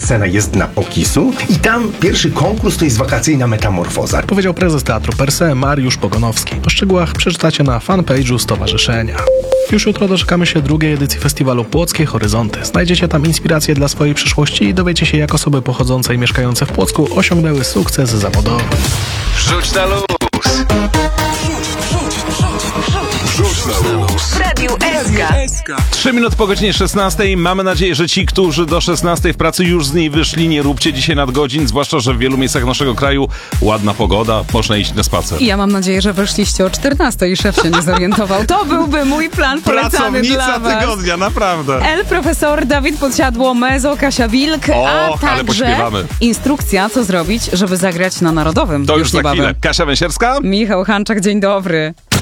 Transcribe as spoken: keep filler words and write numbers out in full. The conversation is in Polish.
scena jest na Pokisu i tam pierwszy konkurs to jest wakacyjna metamorfoza. Powiedział prezes Teatru Per Se Mariusz Pogonowski. O szczegółach przeczytacie na fanpage'u stowarzyszenia. Już jutro doczekamy się drugiej edycji festiwalu Płockie Horyzonty. Znajdziecie tam inspiracje dla swojej przyszłości i dowiecie się, jak osoby pochodzące i mieszkające w Płocku osiągnęły sukces zawodowy. Rzuć na luz! Rzuć na luz! W Radiu S K. Trzy minut po godzinie szesnastej. Mamy nadzieję, że ci, którzy do szesnastej w pracy już z niej wyszli, nie róbcie dzisiaj nadgodzin, zwłaszcza, że w wielu miejscach naszego kraju ładna pogoda, można iść na spacer. I ja mam nadzieję, że wyszliście o czternastej i szef się nie zorientował. To byłby mój plan polecany Pracownica dla was. tygodnia, naprawdę. El profesor, Dawid Podsiadło, Mezo, Kasia Wilk, O, a ale także pośpiewamy. instrukcja, co zrobić, żeby zagrać na Narodowym. To już za niebawem. chwilę. Kasia Węsierska? Michał Hanczak, dzień dobry.